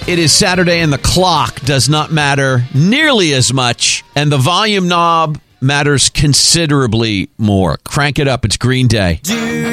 It is Saturday and the clock does not matter nearly as much, and the volume knob matters considerably more. Crank it up. It's Green Day.